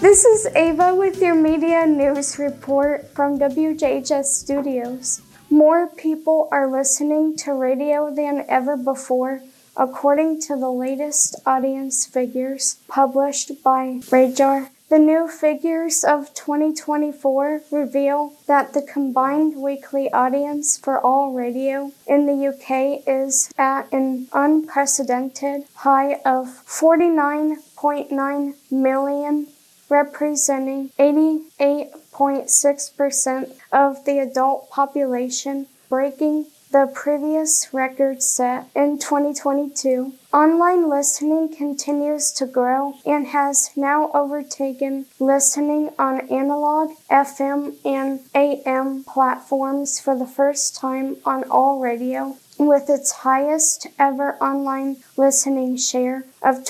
This is Ava with your media news report from WJHS Studios. More people are listening to radio than ever before, according to the latest audience figures published by Radar. The new figures of 2024 reveal that the combined weekly audience for all radio in the UK is at an unprecedented high of 49.9 million, representing 88.6% of the adult population, breaking the previous record set in 2022. Online listening continues to grow and has now overtaken listening on analog, FM, and AM platforms for the first time on all radio, with its highest ever online listening share of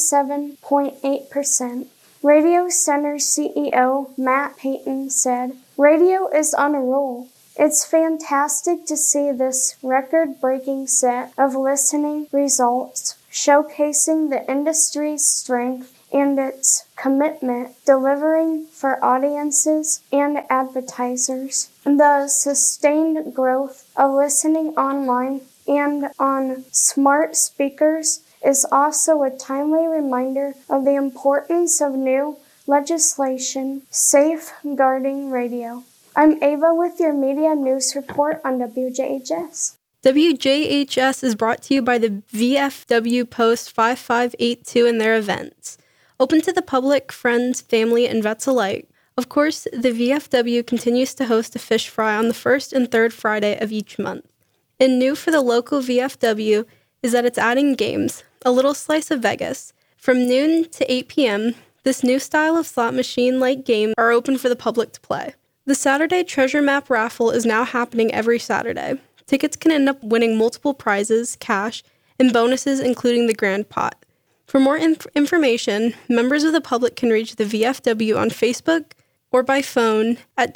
27.8%. Radio Center CEO Matt Payton said, "Radio is on a roll. It's fantastic to see this record-breaking set of listening results, showcasing the industry's strength and its commitment, delivering for audiences and advertisers. The sustained growth of listening online and on smart speakers is also a timely reminder of the importance of new legislation safeguarding radio." I'm Ava with your media news report on WJHS. WJHS is brought to you by the VFW Post 5582 and their events. Open to the public, friends, family, and vets alike. Of course, the VFW continues to host a fish fry on the first and third Friday of each month. And new for the local VFW is that it's adding games, a little slice of Vegas. From noon to 8 p.m., this new style of slot machine-like game are open for the public to play. The Saturday Treasure Map raffle is now happening every Saturday. Tickets can end up winning multiple prizes, cash, and bonuses, including the grand pot. For more information, members of the public can reach the VFW on Facebook or by phone at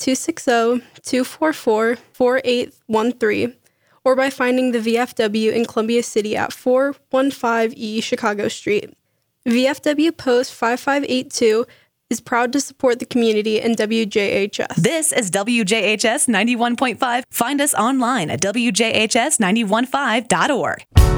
260-244-4813, or by finding the VFW in Columbia City at 415 E Chicago Street. VFW Post 5582 is proud to support the community and WJHS. This is WJHS 91.5. Find us online at WJHS915.org.